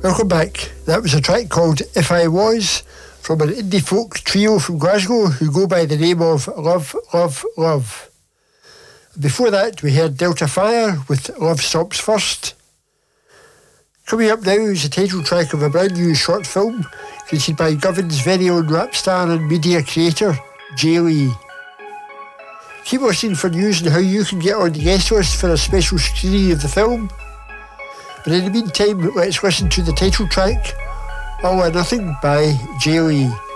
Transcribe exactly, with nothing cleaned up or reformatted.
Welcome back. That was a track called If I Was from an indie folk trio from Glasgow who go by the name of Love, Love, Love. Before that, we heard Delta Fire with Love Stops First. Coming up now is the title track of a brand new short film created by Govan's very own rap star and media creator, Jay Lee. Keep listening for news on how you can get on the guest list for a special screening of the film. But in the meantime, let's listen to the title track, All or Nothing by Jay Lee.